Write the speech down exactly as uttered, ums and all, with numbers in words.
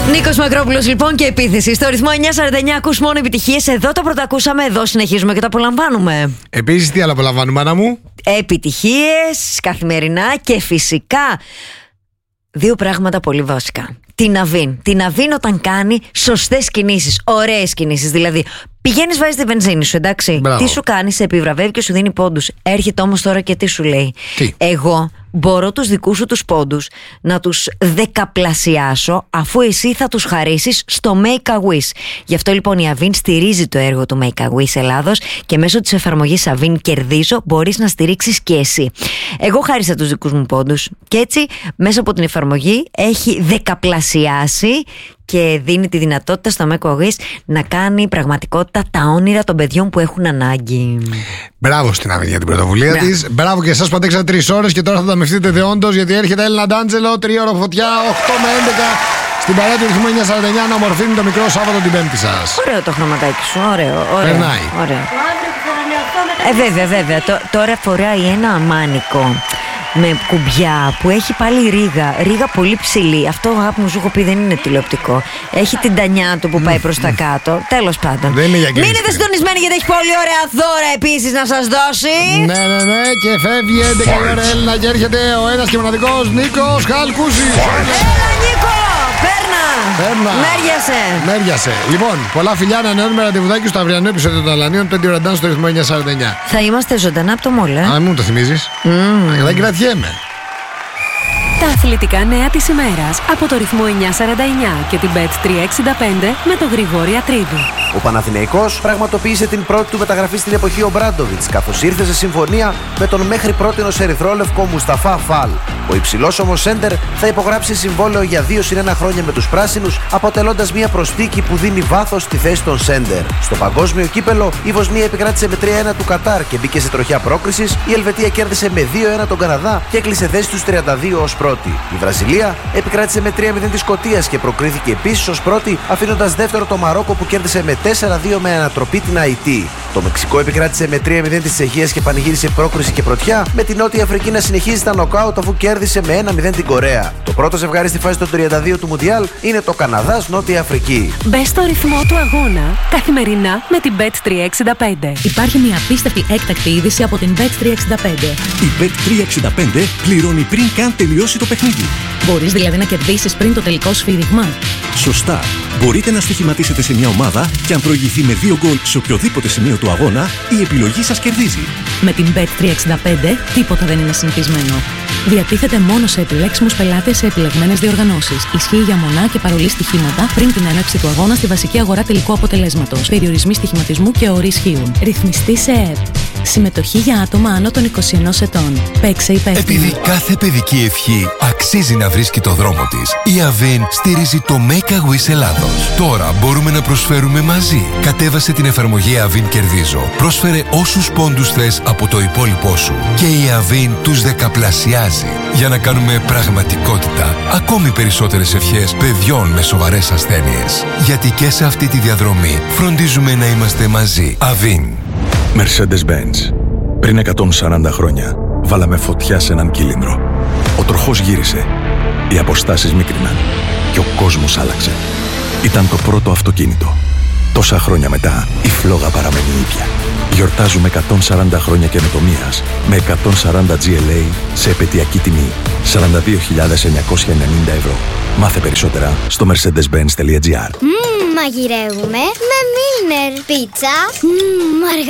Νίκος Μακρόπουλος λοιπόν και επίθεση. Στο ρυθμό εννιά σαράντα εννιά ακούς μόνο επιτυχίες. Εδώ το πρωτακούσαμε, εδώ συνεχίζουμε και το απολαμβάνουμε. Επίσης, τι άλλο απολαμβάνουμε, Άννα μου? Επιτυχίες καθημερινά και φυσικά δύο πράγματα πολύ βασικά. Την Αβίν. Την Αβίν όταν κάνει σωστές κινήσεις, ωραίες κινήσεις. Δηλαδή, πηγαίνεις, βάζεις τη βενζίνη σου, εντάξει. Μπράβο. Τι σου κάνει, σε επιβραβεύει και σου δίνει πόντους. Έρχεται όμως τώρα και τι σου λέει. Τι? Εγώ μπορώ τους δικούς σου τους πόντους να τους δεκαπλασιάσω αφού εσύ θα τους χαρίσεις στο Make a Wish. Γι' αυτό λοιπόν η Αβίν στηρίζει το έργο του Make a Wish Ελλάδος και μέσω της εφαρμογής Αβίν Κερδίζω μπορείς να στηρίξεις και εσύ. Εγώ χάρισα τους δικούς μου πόντους και έτσι μέσα από την εφαρμογή έχει δεκαπλασιάσει και δίνει τη δυνατότητα στο Make a Wish να κάνει πραγματικότητα τα όνειρα των παιδιών που έχουν ανάγκη. Μπράβο στην Αβίν για την πρωτοβουλία της. Μπράβο και εσάς που αντέξατε τρεις ώρες και τώρα θα τα μευτείτε δεόντως, γιατί έρχεται Έλληνα Ντάντζελο, τρία ώρα φωτιά, οκτώ με έντεκα στην παρέα του ρυθμού εννιά σαράντα εννιά να ομορφύνει το μικρό Σάββατο την Πέμπτη σας. Ωραίο το χρωματάκι σου, ωραίο. ωραίο Περνάει. Ωραίο. Ε, βέβαια, βέβαια. Τ- τώρα φοράει ένα αμάνικο με κουμπιά που έχει πάλι ρίγα, ρίγα πολύ ψηλή. Αυτό αγάπη μου σου έχω πει δεν είναι τηλεοπτικό. Έχει την τανιά του που πάει προς τα κάτω. Τέλος πάντων. Δεν είναι για κλειστή. Μείνετε συντονισμένοι γιατί έχει πολύ ωραία δώρα επίσης να σας δώσει. Ναι, ναι, ναι, και φεύγει έντεκα η ώρα Έλληνα και έρχεται ο ένας και μοναδικός Νίκος Χαλκούσης. Έλα Νίκο, παίρνα. Παίρνα. Μέριασε. Μέριασε. Λοιπόν, πολλά φιλιά, να ανανεώνουμε ραντεβουδάκι στο αυριανό επεισόδιο των Αλανίων, πέντε ώρα ντάνς στο ρυθμό εννιά σαράντα εννιά. Θα είμαστε ζωντανά από το μόλ, ε. Α, μην μου το θυμίζεις. Mm. Δεν κρατιέμαι. Τα αθλητικά νέα της ημέρας από το ρυθμό εννιά σαράντα εννιά και την μπετ τριακόσια εξήντα πέντε με τον Γρηγόρη Ατρίδη. Ο Παναθηναϊκός πραγματοποίησε την πρώτη του μεταγραφή στην εποχή Ομπράντοβιτς, καθώς ήρθε σε συμφωνία με τον μέχρι πρότινος ερυθρόλευκο Μουσταφά Φαλ. Ο υψηλός όμως σέντερ θα υπογράψει συμβόλαιο για δύο συν ένα χρόνια με τους πράσινους, αποτελώντας μια προσθήκη που δίνει βάθος στη θέση των σέντερ. Στο παγκόσμιο κύπελο, η Βοσνία επικράτησε με τρία ένα του Κατάρ και μπήκε σε τροχιά πρόκρισης. Η Ελβετία κέρδισε με δύο ένα τον Καναδά και έκλεισε θέση τους τριάντα δύο ως πρώτη. Η Βραζιλία επικράτησε με τρία μηδέν της Σκωτίας και προκρίθηκε επίσης ως πρώτη, αφήνοντας δεύτερο το Μαρόκο που κέρδισε με τέσσερα δύο με ανατροπή την Αϊτή. Το Μεξικό επικράτησε με τρία μηδέν της Τσεχίας και πανηγύρισε πρόκριση και πρωτιά, με την Νότια Αφρική να συνεχίζει τα νοκάουτ αφού κέρδισε με ένα μηδέν την Κορέα. Το πρώτο ζευγάρι στη φάση των τριάντα δύο του Μουντιάλ είναι το Καναδάς-Νότια Αφρική. Μπες στο ρυθμό του αγώνα καθημερινά με την μπετ τριακόσια εξήντα πέντε. Υπάρχει μια απίστευτη έκτακτη είδηση από την μπετ τριακόσια εξήντα πέντε. Η μπετ τριακόσια εξήντα πέντε πληρώνει πριν καν τελειώσει το παιχνίδι. Μπορείς δηλαδή να κερδίσεις πριν το τελικό σφύριγμα. Σωστά. Μπορείτε να στοιχηματίσετε σε μια ομάδα και αν προηγηθεί με δύο γκολ σε οποιοδήποτε σημείο του αγώνα, η επιλογή σας κερδίζει. Με την μπετ τριακόσια εξήντα πέντε τίποτα δεν είναι συνηθισμένο. Διατίθεται μόνο σε επιλέξιμους πελάτες σε επιλεγμένες διοργανώσεις. Ισχύει για μονά και παρολί στοιχήματα πριν την έναρξη του αγώνα στη βασική αγορά τελικού αποτελέσματος. Περιορισμοί στοιχηματισμού και όροι ισχύουν. Ρυθμιστή σε ΕΕΠ. Συμμετοχή για άτομα άνω των είκοσι ενός ετών. Παίξε υπεύθυνα. Επειδή κάθε παιδική ευχή αξίζει να βρίσκει το δρόμο της, η Αβίν στηρίζει το Make a Wish Ελλάδος. Τώρα μπορούμε να προσφέρουμε μαζί. Κατέβασε την εφαρμογή Αβίν Κερδίζω. Πρόσφερε όσους πόντους θες από το υπόλοιπό σου. Και η Αβίν τους δεκαπλασιάζει. Για να κάνουμε πραγματικότητα ακόμη περισσότερες ευχές παιδιών με σοβαρές ασθένειες. Γιατί και σε αυτή τη διαδρομή φροντίζουμε να είμαστε μαζί. Αβίν. Mercedes-Benz. Πριν εκατόν σαράντα χρόνια, βάλαμε φωτιά σε έναν κύλινδρο. Ο τροχός γύρισε, οι αποστάσεις μίκριναν και ο κόσμος άλλαξε. Ήταν το πρώτο αυτοκίνητο. Τόσα χρόνια μετά, η φλόγα παραμένει ίδια. Γιορτάζουμε εκατόν σαράντα χρόνια καινοτομίας με εκατόν σαράντα τζι ελ έι σε επαιτειακή τιμή σαράντα δύο χιλιάδες εννιακόσια ενενήντα ευρώ. Μάθε περισσότερα στο mercedes benz τελεία gr. Μμμ, μαγειρεύουμε με Milner. Πίτσα. Μμμ,